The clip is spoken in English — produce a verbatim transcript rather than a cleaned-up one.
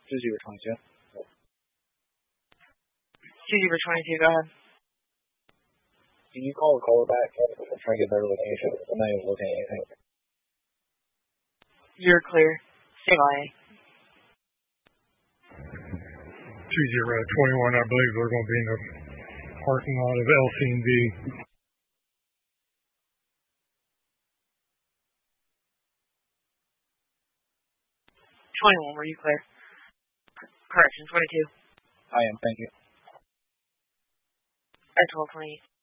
two zero twenty-two. two zero twenty-two, go ahead. Can you call the caller back and try to get their location? I'm not even looking at anything. You're clear. Stay by. two zero twenty-one, I believe they're going to be in the parking lot of L C and D. twenty-one, were you clear? Correction, twenty-two. I am, thank you. At twelve twenty.